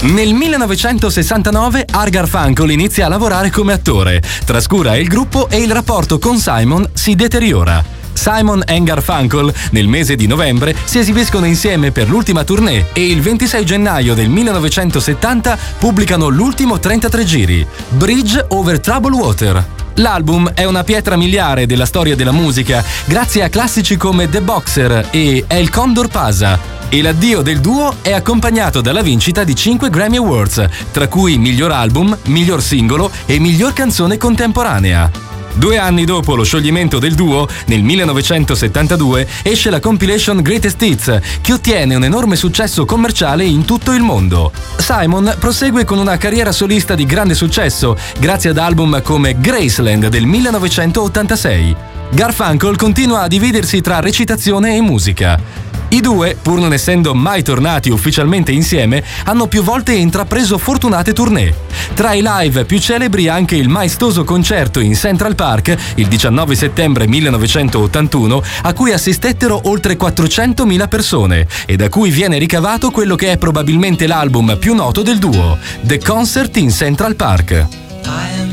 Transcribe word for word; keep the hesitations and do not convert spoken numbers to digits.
Nel millenovecentosessantanove Art Garfunkel inizia a lavorare come attore, trascura il gruppo e il rapporto con Simon si deteriora. Simon e Garfunkel nel mese di novembre si esibiscono insieme per l'ultima tournée e il ventisei gennaio del millenovecentosettanta pubblicano l'ultimo trentatré giri, Bridge Over Troubled Water. L'album è una pietra miliare della storia della musica, grazie a classici come The Boxer e El Condor Pasa. E l'addio del duo è accompagnato dalla vincita di cinque Grammy Awards, tra cui miglior album, miglior singolo e miglior canzone contemporanea. Due anni dopo lo scioglimento del duo, nel millenovecentosettantadue, esce la compilation Greatest Hits, che ottiene un enorme successo commerciale in tutto il mondo. Simon prosegue con una carriera solista di grande successo, grazie ad album come Graceland del millenovecentottantasei. Garfunkel continua a dividersi tra recitazione e musica. I due, pur non essendo mai tornati ufficialmente insieme, hanno più volte intrapreso fortunate tournée. Tra i live più celebri anche il maestoso concerto in Central Park il diciannove settembre millenovecentottantuno, a cui assistettero oltre quattrocentomila persone e da cui viene ricavato quello che è probabilmente l'album più noto del duo, The Concert in Central Park.